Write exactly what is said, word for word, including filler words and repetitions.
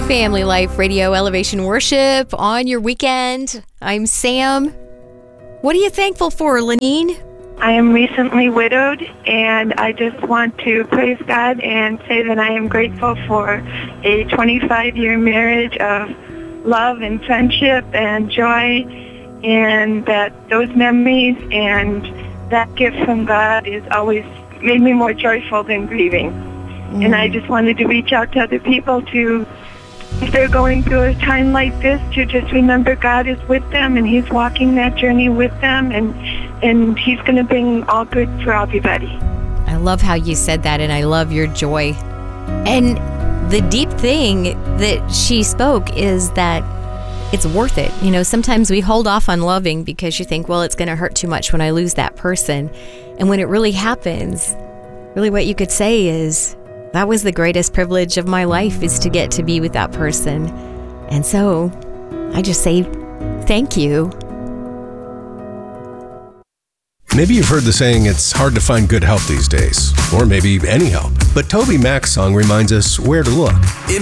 Family Life Radio Elevation Worship on your weekend. I'm Sam. What are you thankful for, Lenine? I am recently widowed, and I just want to praise God and say that I am grateful for a twenty-five-year marriage of love and friendship and joy, and that those memories and that gift from God is always made me more joyful than grieving. Mm. And I just wanted to reach out to other people to, if they're going through a time like this, to just remember God is with them and He's walking that journey with them, and and He's going to bring all good for everybody. I love how you said that, and I love your joy. And the deep thing that she spoke is that it's worth it. You know, sometimes we hold off on loving because you think, well, it's going to hurt too much when I lose that person. And when it really happens, really what you could say is, that was the greatest privilege of my life, is to get to be with that person. And so I just say thank you. Maybe you've heard the saying, it's hard to find good help these days, or maybe any help. But Toby Mac's song reminds us where to look.